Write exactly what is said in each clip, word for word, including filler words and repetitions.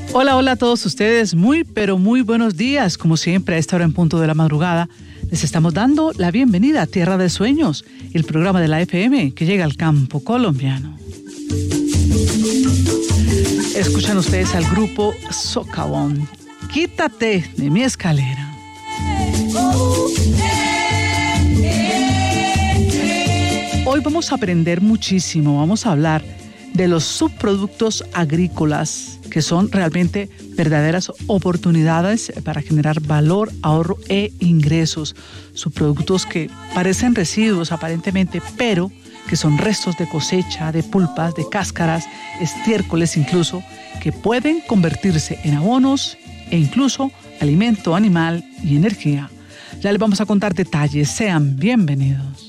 Hola, hola a todos ustedes, muy pero muy buenos días. Como siempre a esta hora en punto de la madrugada, les estamos dando la bienvenida a Tierra de Sueños, el programa de la F M que llega al campo colombiano. Escuchan ustedes al grupo Socavón, Quítate de mi escalera. Hoy vamos a aprender muchísimo, vamos a hablar de los subproductos agrícolas, que son realmente verdaderas oportunidades para generar valor, ahorro e ingresos. Subproductos que parecen residuos aparentemente, pero que son restos de cosecha, de pulpas, de cáscaras, estiércoles incluso, que pueden convertirse en abonos e incluso alimento animal y energía. Ya les vamos a contar detalles, sean bienvenidos.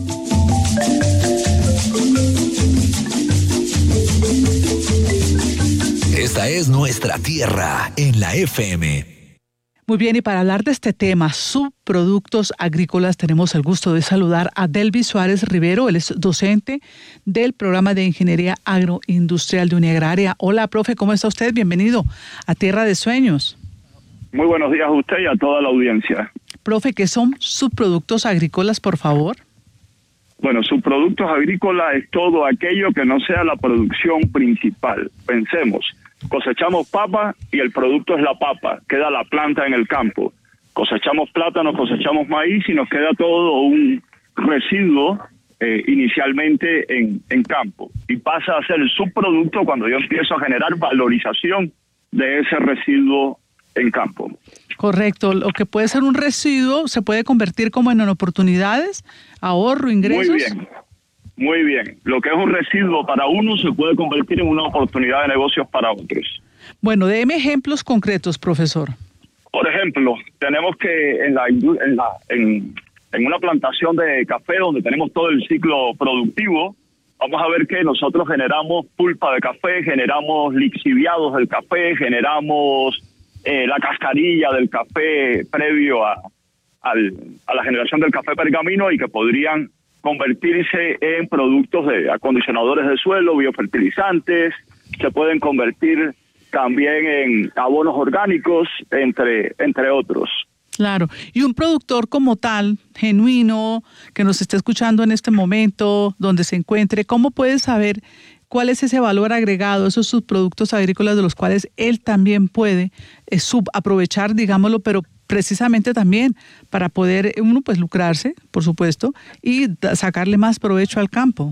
Esta es nuestra tierra en la F M. Muy bien, y para hablar de este tema, subproductos agrícolas, tenemos el gusto de saludar a Delvi Suárez Rivero. Él es docente del programa de Ingeniería Agroindustrial de Uniagraria. Hola, profe, ¿cómo está usted? Bienvenido a Tierra de Sueños. Muy buenos días a usted y a toda la audiencia. Profe, ¿qué son subproductos agrícolas, por favor? Bueno, subproductos agrícolas es todo aquello que no sea la producción principal. Pensemos, cosechamos papa y el producto es la papa, queda la planta en el campo. Cosechamos plátano, cosechamos maíz y nos queda todo un residuo eh, inicialmente en, en campo. Y pasa a ser el subproducto cuando yo empiezo a generar valorización de ese residuo en campo. Correcto, lo que puede ser un residuo se puede convertir como en oportunidades, ahorro, ingresos. Muy bien, muy bien. Lo que es un residuo para uno se puede convertir en una oportunidad de negocios para otros. Bueno, déme ejemplos concretos, profesor. Por ejemplo, tenemos que en, la, en, la, en, en una plantación de café donde tenemos todo el ciclo productivo, vamos a ver que nosotros generamos pulpa de café, generamos lixiviados del café, generamos Eh, la cascarilla del café previo a, al, a la generación del café pergamino y que podrían convertirse en productos de acondicionadores de suelo, biofertilizantes, se pueden convertir también en abonos orgánicos, entre, entre otros. Claro, y un productor como tal, genuino, que nos esté escuchando en este momento, donde se encuentre, ¿cómo puede saber cuál es ese valor agregado, esos subproductos agrícolas de los cuales él también puede eh, subaprovechar, digámoslo, pero precisamente también para poder uno pues lucrarse, por supuesto, y da, sacarle más provecho al campo?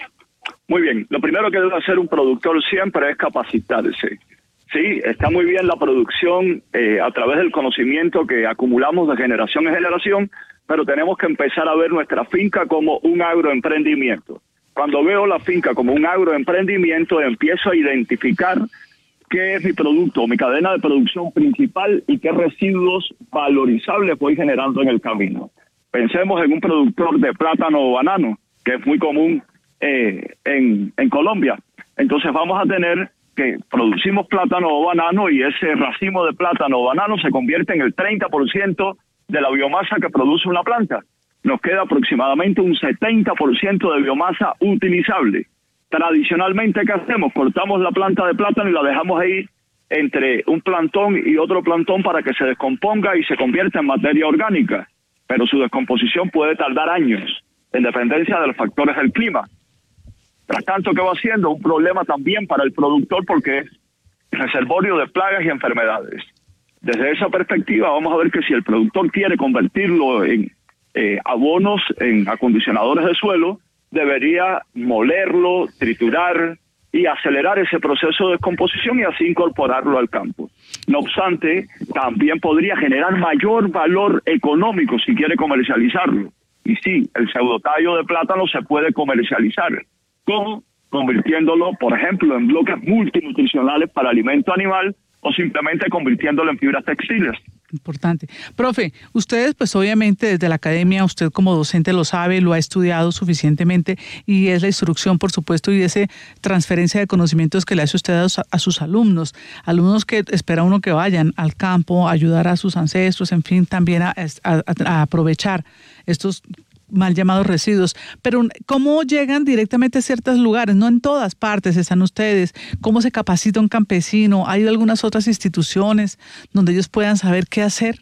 Muy bien, lo primero que debe hacer un productor siempre es capacitarse. Sí, está muy bien la producción eh, a través del conocimiento que acumulamos de generación en generación, pero tenemos que empezar a ver nuestra finca como un agroemprendimiento. Cuando veo la finca como un agroemprendimiento, empiezo a identificar qué es mi producto, mi cadena de producción principal y qué residuos valorizables voy generando en el camino. Pensemos en un productor de plátano o banano, que es muy común eh, en, en Colombia. Entonces vamos a tener que producimos plátano o banano y ese racimo de plátano o banano se convierte en el treinta por ciento de la biomasa que produce una planta. Nos queda aproximadamente un setenta por ciento de biomasa utilizable. Tradicionalmente, ¿qué hacemos? Cortamos la planta de plátano y la dejamos ahí entre un plantón y otro plantón para que se descomponga y se convierta en materia orgánica. Pero su descomposición puede tardar años, en dependencia de los factores del clima. Tras tanto, ¿qué va haciendo? Un problema también para el productor porque es reservorio de plagas y enfermedades. Desde esa perspectiva, vamos a ver que si el productor quiere convertirlo en Eh, abonos en acondicionadores de suelo, debería molerlo, triturar y acelerar ese proceso de descomposición y así incorporarlo al campo. No obstante, también podría generar mayor valor económico si quiere comercializarlo. Y sí, el pseudotallo de plátano se puede comercializar. ¿Cómo? Convirtiéndolo, por ejemplo, en bloques multinutricionales para alimento animal o simplemente convirtiéndolo en fibras textiles. Importante. Profe, ustedes pues obviamente desde la academia, usted como docente lo sabe, lo ha estudiado suficientemente y es la instrucción, por supuesto, y esa transferencia de conocimientos que le hace usted a, a sus alumnos, alumnos que espera uno que vayan al campo, a ayudar a sus ancestros, en fin, también a, a, a aprovechar estos mal llamados residuos. Pero ¿cómo llegan directamente a ciertos lugares? No en todas partes están ustedes. ¿Cómo se capacita un campesino? ¿Hay algunas otras instituciones donde ellos puedan saber qué hacer?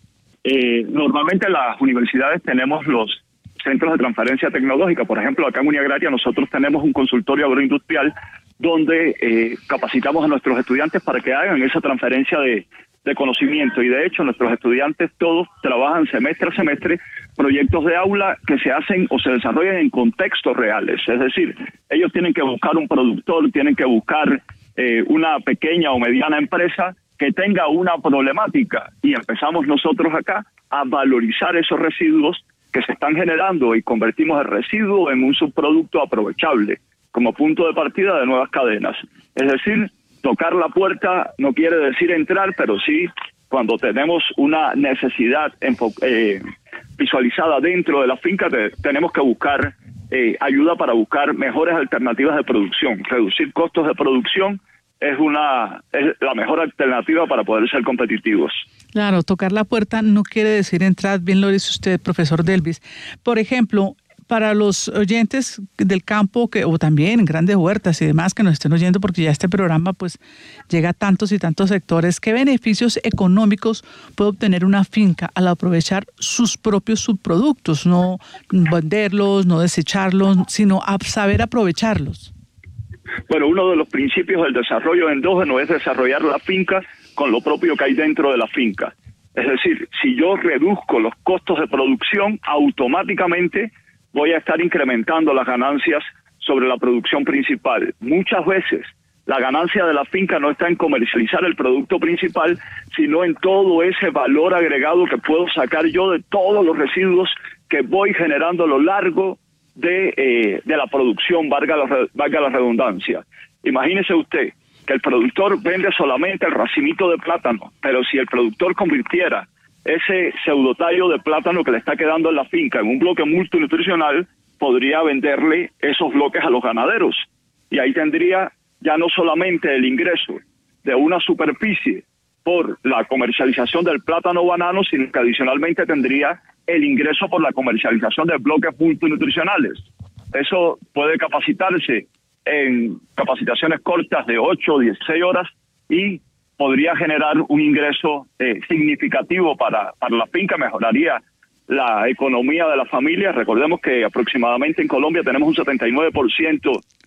Eh, normalmente las universidades tenemos los centros de transferencia tecnológica. Por ejemplo, acá en Uniagraria nosotros tenemos un consultorio agroindustrial donde eh, capacitamos a nuestros estudiantes para que hagan esa transferencia de, de conocimiento. Y de hecho nuestros estudiantes todos trabajan semestre a semestre proyectos de aula que se hacen o se desarrollan en contextos reales. Es decir, ellos tienen que buscar un productor, tienen que buscar eh, una pequeña o mediana empresa que tenga una problemática, y empezamos nosotros acá a valorizar esos residuos que se están generando y convertimos el residuo en un subproducto aprovechable como punto de partida de nuevas cadenas. Es decir, tocar la puerta no quiere decir entrar, pero sí cuando tenemos una necesidad eh, visualizada dentro de la finca, te, tenemos que buscar eh, ayuda para buscar mejores alternativas de producción. Reducir costos de producción es una es la mejor alternativa para poder ser competitivos. Claro, tocar la puerta no quiere decir entrar, bien lo dice usted, profesor Delvis. Por ejemplo, para los oyentes del campo que o también en grandes huertas y demás que nos estén oyendo, porque ya este programa pues llega a tantos y tantos sectores, ¿qué beneficios económicos puede obtener una finca al aprovechar sus propios subproductos? No venderlos, no desecharlos, sino a saber aprovecharlos. Bueno, uno de los principios del desarrollo endógeno es desarrollar la finca con lo propio que hay dentro de la finca. Es decir, si yo reduzco los costos de producción, automáticamente voy a estar incrementando las ganancias sobre la producción principal. Muchas veces la ganancia de la finca no está en comercializar el producto principal, sino en todo ese valor agregado que puedo sacar yo de todos los residuos que voy generando a lo largo de, eh, de la producción, valga la, valga la redundancia. Imagínese usted que el productor vende solamente el racimito de plátano, pero si el productor convirtiera ese pseudotallo de plátano que le está quedando en la finca en un bloque multinutricional, podría venderle esos bloques a los ganaderos. Y ahí tendría ya no solamente el ingreso de una superficie por la comercialización del plátano banano, sino que adicionalmente tendría el ingreso por la comercialización de bloques multinutricionales. Eso puede capacitarse en capacitaciones cortas de ocho o dieciséis horas y podría generar un ingreso eh, significativo para, para la finca, mejoraría la economía de la familia. Recordemos que aproximadamente en Colombia tenemos un setenta y nueve por ciento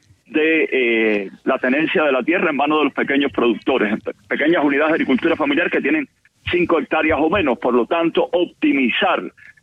de eh, la tenencia de la tierra en manos de los pequeños productores, pequeñas unidades de agricultura familiar que tienen cinco hectáreas o menos. Por lo tanto, optimizar,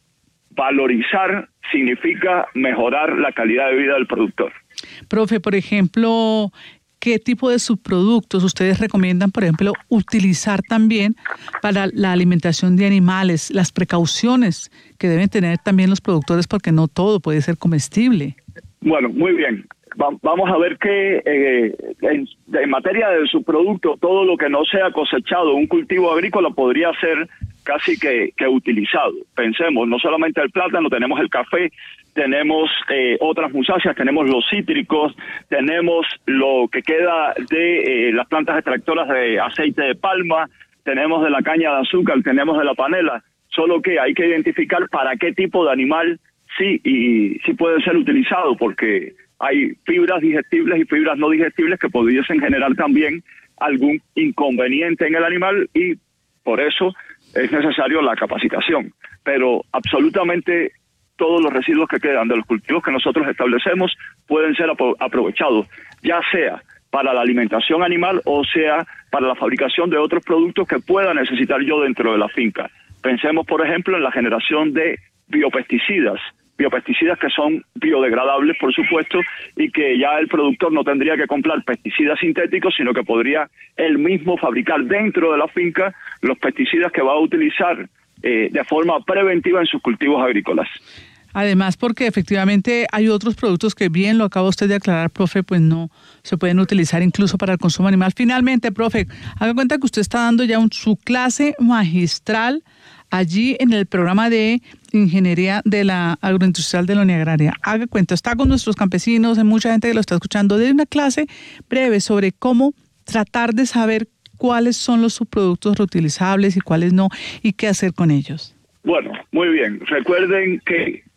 valorizar significa mejorar la calidad de vida del productor. Profe, por ejemplo, ¿qué tipo de subproductos ustedes recomiendan, por ejemplo, utilizar también para la alimentación de animales? Las precauciones que deben tener también los productores, porque no todo puede ser comestible. Bueno, muy bien. Va- vamos a ver que eh, en, en materia de subproductos, todo lo que no sea cosechado, un cultivo agrícola podría ser casi que, que utilizado. Pensemos, no solamente el plátano, tenemos el café, tenemos eh, otras musáceas, tenemos los cítricos, tenemos lo que queda de eh, las plantas extractoras de aceite de palma, tenemos de la caña de azúcar, tenemos de la panela, solo que hay que identificar para qué tipo de animal sí y sí puede ser utilizado, porque hay fibras digestibles y fibras no digestibles que pudiesen generar también algún inconveniente en el animal, y por eso es necesario la capacitación. Pero absolutamente todos los residuos que quedan de los cultivos que nosotros establecemos pueden ser apro- aprovechados, ya sea para la alimentación animal o sea para la fabricación de otros productos que pueda necesitar yo dentro de la finca. Pensemos, por ejemplo, en la generación de biopesticidas, biopesticidas que son biodegradables, por supuesto, y que ya el productor no tendría que comprar pesticidas sintéticos, sino que podría él mismo fabricar dentro de la finca los pesticidas que va a utilizar eh, de forma preventiva en sus cultivos agrícolas. Además, porque efectivamente hay otros productos que, bien lo acaba usted de aclarar, profe, pues no se pueden utilizar incluso para el consumo animal. Finalmente, profe, haga cuenta que usted está dando ya un, su clase magistral allí en el programa de Ingeniería de la Agroindustrial de la Uniagraria. Haga cuenta, está con nuestros campesinos, hay mucha gente que lo está escuchando, de una clase breve sobre cómo tratar de saber cuáles son los subproductos reutilizables y cuáles no, y qué hacer con ellos. Bueno, muy bien. Recuerden que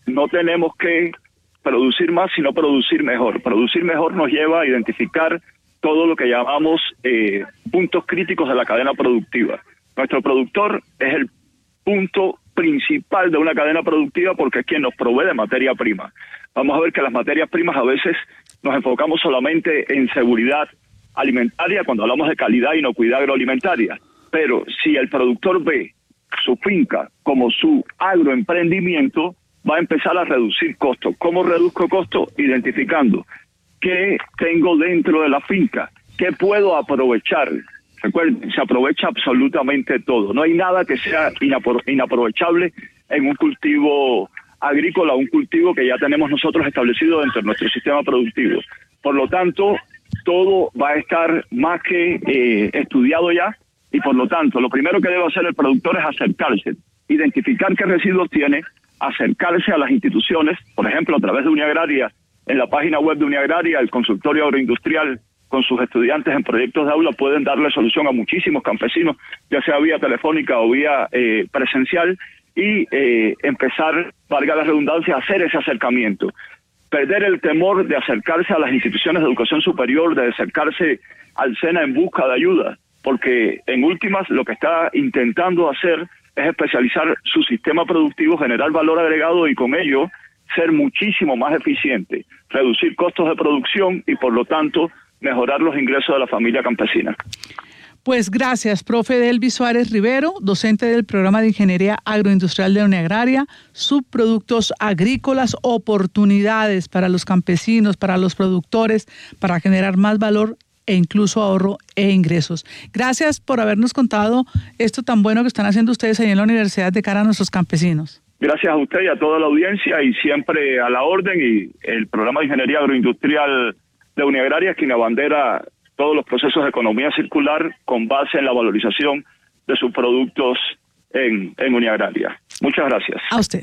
no tenemos que producir más, sino producir mejor. Producir mejor nos lleva a identificar todo lo que llamamos eh, puntos críticos de la cadena productiva. Nuestro productor es el punto principal de una cadena productiva porque es quien nos provee de materia prima. Vamos a ver que las materias primas a veces nos enfocamos solamente en seguridad alimentaria cuando hablamos de calidad y inocuidad agroalimentaria. Pero si el productor ve su finca como su agroemprendimiento, va a empezar a reducir costos. ¿Cómo reduzco costos? Identificando qué tengo dentro de la finca, qué puedo aprovechar. Recuerden, se aprovecha absolutamente todo. No hay nada que sea inapro- inaprovechable en un cultivo agrícola, un cultivo que ya tenemos nosotros establecido dentro de nuestro sistema productivo. Por lo tanto, todo va a estar más que eh, estudiado ya, y por lo tanto, lo primero que debe hacer el productor es acercarse, identificar qué residuos tiene, acercarse a las instituciones, por ejemplo, a través de Uniagraria, en la página web de Uniagraria, el consultorio agroindustrial, con sus estudiantes en proyectos de aula, pueden darle solución a muchísimos campesinos, ya sea vía telefónica o vía eh, presencial, y eh, empezar, valga la redundancia, a hacer ese acercamiento. Perder el temor de acercarse a las instituciones de educación superior, de acercarse al SENA en busca de ayuda, porque en últimas lo que está intentando hacer es especializar su sistema productivo, generar valor agregado y con ello ser muchísimo más eficiente, reducir costos de producción y por lo tanto mejorar los ingresos de la familia campesina. Pues gracias, profe Delvis Suárez Rivero, docente del programa de Ingeniería Agroindustrial de Uniagraria, subproductos agrícolas, oportunidades para los campesinos, para los productores, para generar más valor e incluso ahorro e ingresos. Gracias por habernos contado esto tan bueno que están haciendo ustedes ahí en la universidad de cara a nuestros campesinos. Gracias a usted y a toda la audiencia y siempre a la orden, y el programa de Ingeniería Agroindustrial de Uniagraria es quien abandera todos los procesos de economía circular con base en la valorización de sus productos en, en Uniagraria. Muchas gracias. A usted.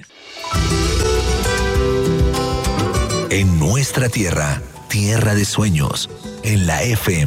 En nuestra tierra, tierra de sueños, en la F M.